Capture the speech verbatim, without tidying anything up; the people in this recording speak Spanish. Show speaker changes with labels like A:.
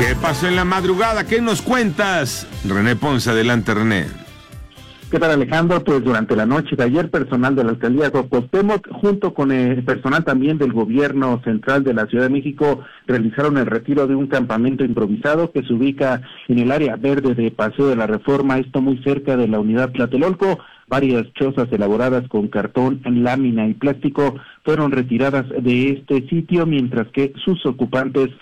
A: ¿Qué pasó en la madrugada? ¿Qué nos cuentas? René Ponce, adelante, René.
B: ¿Qué tal, Alejandro? Pues durante la noche de ayer, personal de la alcaldía de Cuauhtémoc, junto con el personal también del gobierno central de la Ciudad de México, realizaron el retiro de un campamento improvisado que se ubica en el área verde de Paseo de la Reforma, esto muy cerca de la unidad Tlatelolco. Varias chozas elaboradas con cartón, lámina y plástico fueron retiradas de este sitio, mientras que sus ocupantes